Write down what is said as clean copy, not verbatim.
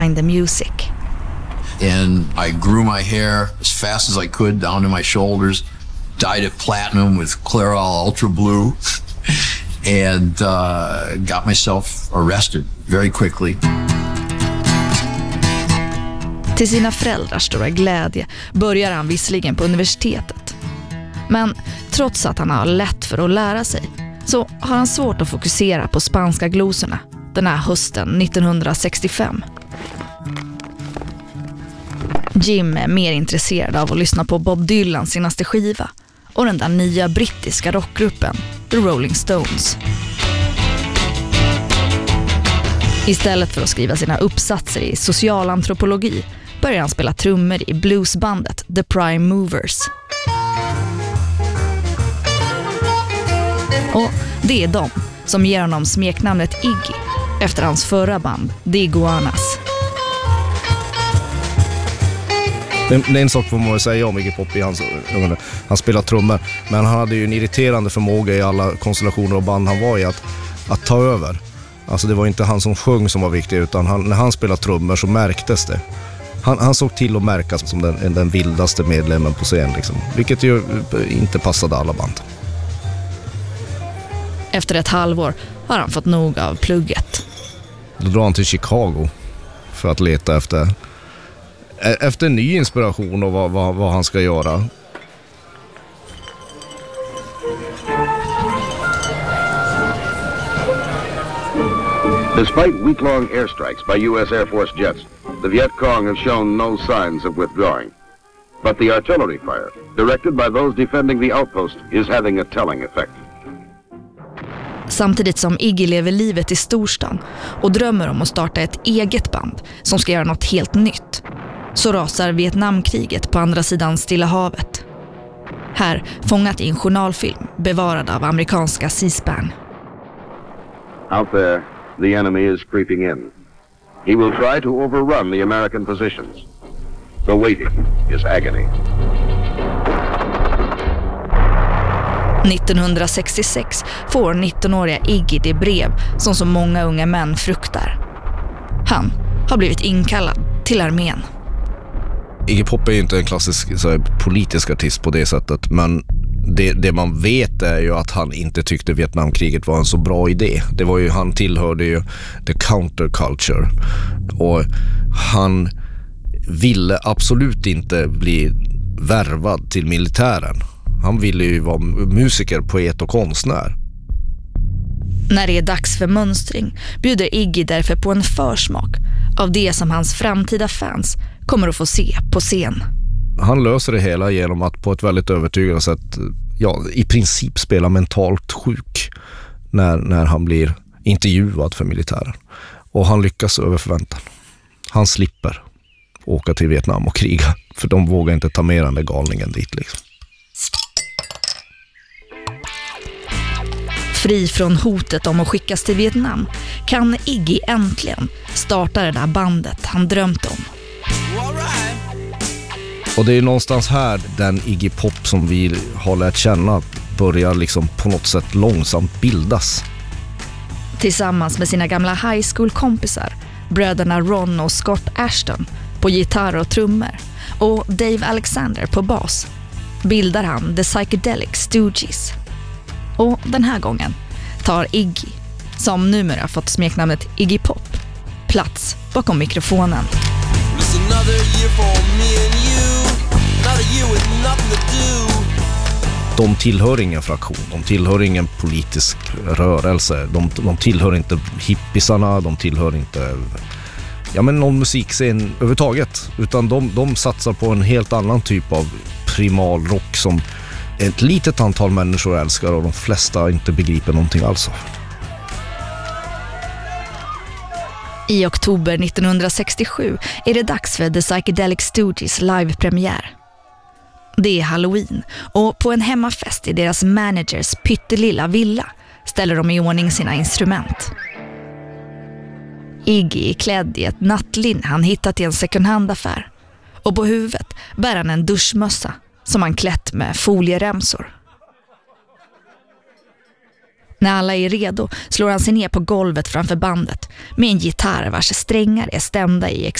Behind the Music. And I grew my hair as fast as I could down to my shoulders, dyed it platinum with Clairol Ultra Blue, and got myself arrested very quickly. Till sina föräldrars stora glädje börjar han visserligen på universitetet. Men trots att han har lätt för att lära sig så har han svårt att fokusera på spanska glosorna den här hösten 1965. Jim är mer intresserad av att lyssna på Bob Dylans senaste skiva och den där nya brittiska rockgruppen The Rolling Stones. Istället för att skriva sina uppsatser i socialantropologi börjar han spela trummor i bluesbandet The Prime Movers. Och det är de som ger honom smeknamnet Iggy efter hans förra band, The Iguanas. Det är en sak får man säga om Iggy Pop i han spelar trummor, men han hade ju en irriterande förmåga i alla konstellationer och band han var i att ta över. Alltså det var inte han som sjöng som var viktig, utan när han spelade trummor så märktes det. Han såg till att märkas som den vildaste medlemmen på scen liksom, vilket ju inte passade alla band. Efter ett halvår har han fått nog av plugget. Då drar han till Chicago för att leta efter ny inspiration och vad han ska göra. Despite week-long airstrikes by U.S. Air Force jets, the Viet Cong have shown no signs of withdrawing. But the artillery fire, directed by those defending the outpost, is having a telling effect. Samtidigt som Iggy lever livet i storstan och drömmer om att starta ett eget band som ska göra något helt nytt, så rasar Vietnamkriget på andra sidan Stilla havet. Här fångat i en journalfilm bevarad av amerikanska C-SPAN. Out there, the enemy is creeping in. He will try to overrun the American positions. The waiting is agony. 1966 får 19-åriga Iggy det brev som så många unga män fruktar. Han har blivit inkallad till armén. Iggy Pop är ju inte en klassisk politisk artist på det sättet, men det man vet är ju att han inte tyckte Vietnamkriget var en så bra idé. Det var ju, han tillhörde ju the counterculture och han ville absolut inte bli värvad till militären. Han ville ju vara musiker, poet och konstnär. När det är dags för mönstring bjuder Iggy därför på en försmak av det som hans framtida fans kommer att få se på scen. Han löser det hela genom att på ett väldigt övertygande sätt, i princip spela mentalt sjuk när han blir intervjuad för militären. Och han lyckas över förväntan. Han slipper åka till Vietnam och kriga, för de vågar inte ta med den där galningen dit liksom. Fri från hotet om att skickas till Vietnam kan Iggy äntligen starta det där bandet han drömt om. Och det är någonstans här den Iggy Pop som vi har lärt känna börjar liksom på något sätt långsamt bildas. Tillsammans med sina gamla high school-kompisar, bröderna Ron och Scott Ashton på gitarr och trummor och Dave Alexander på bas, bildar han The Psychedelic Stooges. Och den här gången tar Iggy, som numera fått smeknamnet Iggy Pop, plats bakom mikrofonen. De tillhör ingen fraktion, de tillhör ingen politisk rörelse, de tillhör inte hippisarna, de tillhör inte någon musikscen överhuvudtaget, utan de satsar på en helt annan typ av primal rock som ett litet antal människor älskar och de flesta inte begriper någonting alls av. I oktober 1967 är det dags för The Psychedelic Stooges livepremiär. Det är Halloween och på en hemmafest i deras managers pyttelilla villa ställer de i ordning sina instrument. Iggy är klädd i ett nattlinne han hittat i en second hand-affär och på huvudet bär han en duschmössa som han klätt med folieremsor. När alla är redo slår han sig ner på golvet framför bandet med en gitarr vars strängar är stämda i